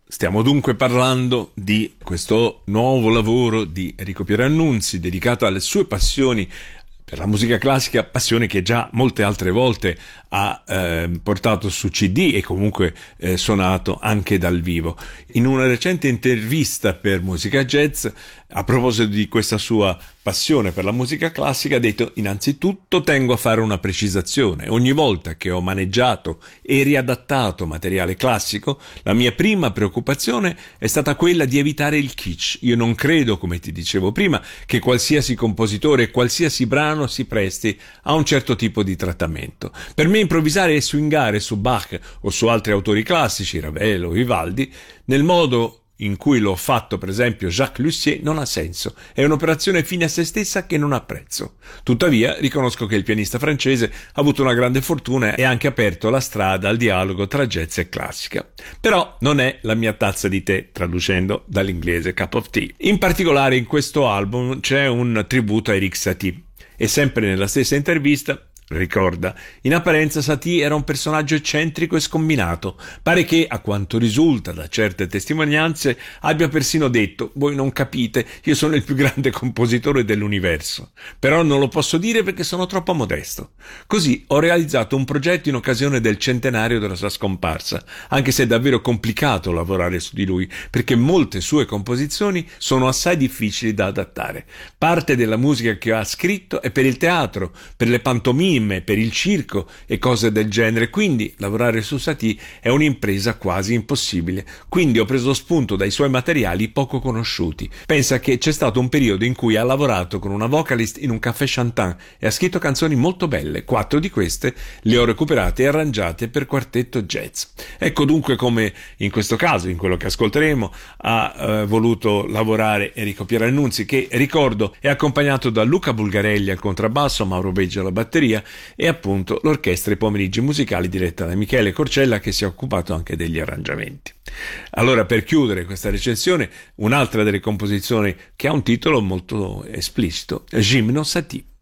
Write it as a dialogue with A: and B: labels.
A: Stiamo dunque parlando di questo nuovo lavoro di Enrico Pierannunzi dedicato alle sue passioni per la musica classica, passione che già molte altre volte ha portato su CD e comunque suonato anche dal vivo. In una recente intervista per Musica Jazz, a proposito di questa sua passione per la musica classica, ha detto: innanzitutto tengo a fare una precisazione. Ogni volta che ho maneggiato e riadattato materiale classico, la mia prima preoccupazione è stata quella di evitare il kitsch. Io non credo, come ti dicevo prima, che qualsiasi compositore, qualsiasi brano si presti a un certo tipo di trattamento. Per me improvvisare e swingare su Bach o su altri autori classici, Ravel o Vivaldi, nel modo in cui l'ho fatto per esempio Jacques Lussier, non ha senso. È un'operazione fine a se stessa che non apprezzo. Tuttavia riconosco che il pianista francese ha avuto una grande fortuna e ha anche aperto la strada al dialogo tra jazz e classica. Però non è la mia tazza di tè, traducendo dall'inglese cup of tea. In particolare in questo album c'è un tributo a Erik Satie. E sempre nella stessa intervista ricorda: in apparenza Satie era un personaggio eccentrico e scombinato. Pare che, a quanto risulta da certe testimonianze, abbia persino detto: voi non capite, io sono il più grande compositore dell'universo, però non lo posso dire perché sono troppo modesto. Così ho realizzato un progetto in occasione del centenario della sua scomparsa, anche se è davvero complicato lavorare su di lui, perché molte sue composizioni sono assai difficili da adattare. Parte della musica che ha scritto è per il teatro, per le pantomime, per il circo e cose del genere, quindi lavorare su Satie è un'impresa quasi impossibile. Quindi ho preso spunto dai suoi materiali poco conosciuti. Pensa che c'è stato un periodo in cui ha lavorato con una vocalist in un caffè chantant e ha scritto canzoni molto belle. 4 di queste le ho recuperate e arrangiate per quartetto jazz. Ecco dunque come in questo caso, in quello che ascolteremo, ha voluto lavorare Enrico Pierannunzi, che, ricordo, è accompagnato da Luca Bulgarelli al contrabbasso, Mauro Beggi alla batteria e appunto l'orchestra I Pomeriggi Musicali diretta da Michele Corcella, che si è occupato anche degli arrangiamenti. Allora, per chiudere questa recensione, un'altra delle composizioni che ha un titolo molto esplicito, Gymno Satie.